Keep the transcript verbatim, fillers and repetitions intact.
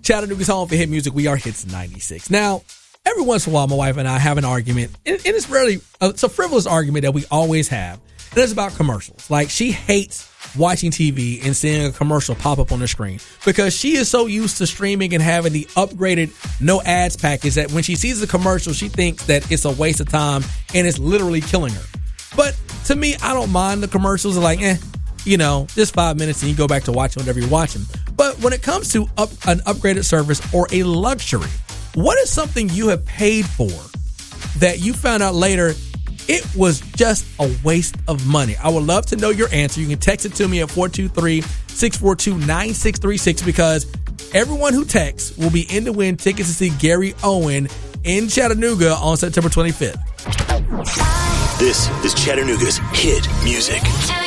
Chattanooga's home for hit music. We are Hits ninety-six. Now, every once in a while, my wife and I have an argument, and, and it's really, uh, it's a frivolous argument that we always have, and it's about commercials. Like, she hates watching T V and seeing a commercial pop up on the screen because she is so used to streaming and having the upgraded no ads package that when she sees a commercial, she thinks that it's a waste of time and it's literally killing her. But to me, I don't mind the commercials. Like, eh, you know, just five minutes and you go back to watching whatever you're watching. But when it comes to up, an upgraded service or a luxury, what is something you have paid for that you found out later it was just a waste of money? I would love to know your answer. You can text it to me at four two three, six four two, nine six three six because everyone who texts will be in to win tickets to see Gary Owen in Chattanooga on September twenty-fifth. This is Chattanooga's hit music.